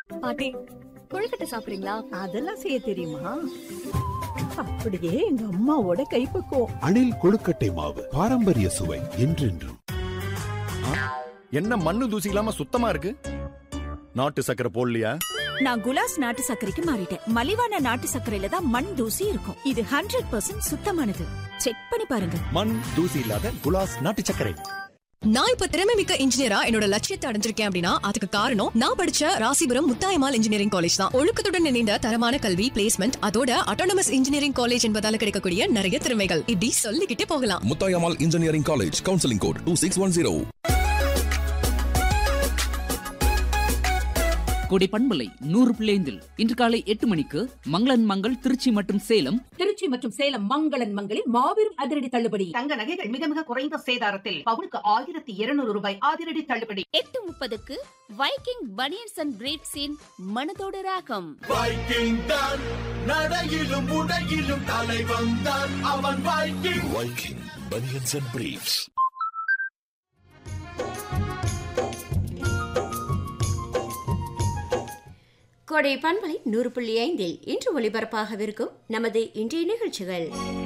பாட்டி கொழுக்கட்டை சாப்பிடுறீங்களா? அதெல்லாம் செய்ய தெரியுமா? அப்படியே எங்க அம்மாவோட கைப்பக்குவம். அணில் கொழுக்கட்டை மாவு பாரம்பரிய சுவை என்றென்றும். என்ன மண்ணு தூசி இல்லாம சுத்தமா இருக்கு? நாட்டு சக்கரை போடலையா? நான் குலாஸ் நாட்டு சர்க்கரைக்கு மாறிட்டேன். மலிவான நாட்டு சர்க்கரையில தான் மண் தூசி இருக்கும். இது 100% சுத்தமானது. செக் பண்ணி பாருங்க. மண் தூசி இல்லாத குலாஸ் நாட்டு சர்க்கரை. நான் இப்ப திறமை மிக்க இன்ஜினியரா என்னோட லட்சியத்தை அடைஞ்சிருக்கேன் அப்படின்னா அதுக்கு காரணம் நான் படிச்ச ராசிபுரம் முத்தாயம்மாள் இன்ஜினியரிங் காலேஜ் தான். ஒழுக்கத்துடன் இணைந்த தரமான கல்வி, பிளேஸ்மெண்ட், அதோட அட்டானமஸ் இன்ஜினியரிங் காலேஜ் என்பதால கிடைக்கக்கூடிய நிறைய திறமைகள் இப்படி சொல்லிக்கிட்டே போகலாம். Muthayammal engineering college, counselling code 2610. கொடை பண்பலை 100.5 இன்று காலை 8 மணிக்கு மங்களன் மங்கள் திருச்சி மற்றும் சேலம் மங்களன் மங்களில் மாபெரும் அதிரடி தள்ளுபடி. தங்க நகைகள் மிக மிக குறைந்த சேதாரத்தில் பவுனுக்கு 1200 ரூபாய் அதிரடி தள்ளுபடி. 8:30க்கு வைக்கிங் பனியன்ஸ் அண்ட் பிரீட்ஸின் மனதோடு ராகம். வைக்கிங் தான் நடையிலும் உடையிலும் தலை வந்தான் அவன் Viking. Viking banians and briefs. கொடை பண்பலை 100.5 இன்று ஒளிபரப்பாகவிருக்கும் நமது இன்றைய நிகழ்ச்சிகள்.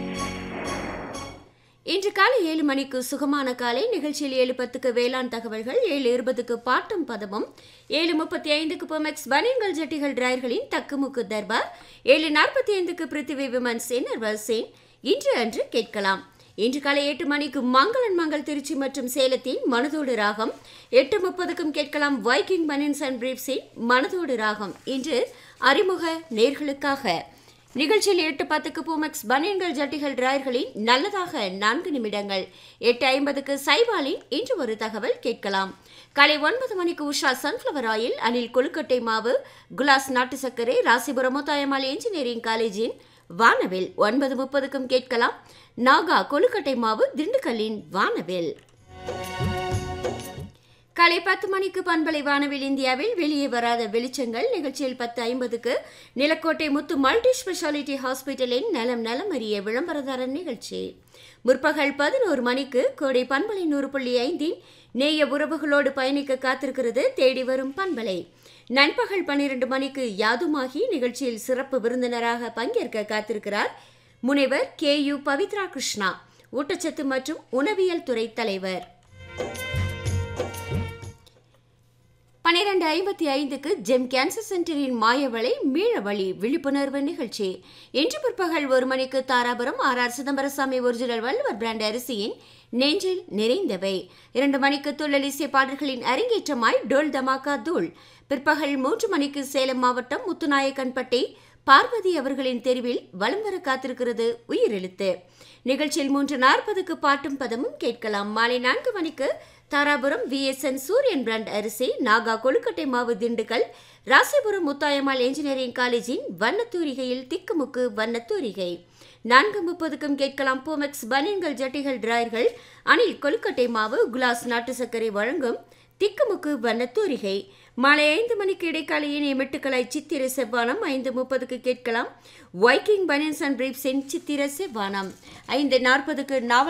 இன்று காலை 7 மணிக்கு சுகமான காலை நிகழ்ச்சியில் 7:10க்கு வேளாண் தகவல்கள், 7:20க்கு பாட்டும் பதமும், 7:35க்கு பொமெக்ஸ் பனியன்கள் ஜட்டிகள் டிரையர்களின் தக்குமுக்கு தர்பார், 7:45க்கு பிருத்திவி விமன்ஸ் இன்னர்வர்ஸின் இன்று அன்று கேட்கலாம். இன்று காலை 8 மணிக்கு மங்களன் மங்கள் திருச்சி மற்றும் சேலத்தின் மனதோடு ராகம், 8:30க்கும் கேட்கலாம் வைக்கிங் பனியன்ஸ் அண்ட் பிரீஃப்ஸின் மனதோடு ராகம். இன்று அறிமுக நேர்களுக்காக நிகழ்ச்சியில் 8:10க்கு பூமெக்ஸ் பனியன்கள் ஜட்டிகள் டிராயர்களின் நல்லதாக 4 நிமிடங்கள், 8:50க்கு சைவாலின் இன்று ஒரு தகவல் கேட்கலாம். காலை 9 மணிக்கு உஷா சன்ஃப்ளவர் ஆயில், அணில் கொழுக்கட்டை மாவு, குலாஸ் நாட்டு சர்க்கரை, ராசிபுரம் முத்தாயம்மாள் இன்ஜினியரிங் காலேஜின் வானவில். 9:30க்கும் கேட்கலாம் நாகா கொழுக்கட்டை மாவு, திண்டுக்கல்லின் வானவில். காலை 10 மணிக்கு பண்பலை வானவில் இந்தியாவில் வெளியே வராத வெளிச்சங்கள் நிகழ்ச்சியில் 10:50க்கு நிலக்கோட்டை முத்து மல்டி ஸ்பெஷாலிட்டி ஹாஸ்பிட்டலின் நலம் நலம் அறிய விளம்பரதாரன் நிகழ்ச்சி. முற்பகல் 11 மணிக்கு கோடை பண்பலை 100.5 நேய உறவுகளோடு பயணிக்க காத்திருக்கிறது தேடி வரும் பண்பலை. நண்பகல் 12 மணிக்கு யாதுமாகி நிகழ்ச்சியில் சிறப்பு விருந்தினராக பங்கேற்க காத்திருக்கிறார் முனைவர் KU பவித்ரா கிருஷ்ணா, ஊட்டச்சத்து மற்றும் உணவியல் துறை தலைவர். 12:55க்கு ஜெம் கேன்சர் சென்டரின் மாயவளை மீளவழி விழிப்புணர்வு நிகழ்ச்சி. இன்று பிற்பகல் 1 மணிக்கு Dharapuram RR Chidambarasamy original Valluvar brand அரிசியின் நெஞ்சில் நிறைந்தவை. 2 மணிக்கு துள்ளலிசை பாடல்களின் அரங்கேற்றமாய் டோல் தமாக்கா தூள். பிற்பகல் 3 மணிக்கு சேலம் மாவட்டம் முத்துநாயக்கன்பட்டி பார்வதி அவர்களின் தெருவில் வலம் வர காத்திருக்கிறது உயிரெழுத்து. நிகழ்ச்சியில் 3:40க்கு பாட்டும் பதமும் கேட்கலாம். மாலை 4 மணிக்கு தாராபுரம் VSN சூரியன் பிராண்ட் அரிசி, நாகா கொழுக்கட்டை மாவு, திண்டுக்கல் ராசிபுரம் முத்தாயம்மாள் இன்ஜினியரிங் காலேஜின் வண்ணத்தூரிகையில் திக்குமுக்கு வண்ணத்தூரிகை. 4:30க்கும் கேட்கலாம் பூமெக்ஸ் பனியன்கள் ஜட்டிகள் டிராயர்கள், அணில் கொழுக்கட்டை மாவு, குலாஸ் நாட்டு சர்க்கரை வழங்கும் திக்குமுக்கு வண்ணத்தூரிகை. மாலை 5 மணிக்கு இடைக்காலையின் எமெட்டுக்கலாய் சித்திர செவ்வானம். 5:30க்கு கேட்கலாம் வைக்கிங் பனியன்ஸ் அண்ட் பிரீப்ஸின் சித்திர செவ்வானம். 5:40க்கு நாவல்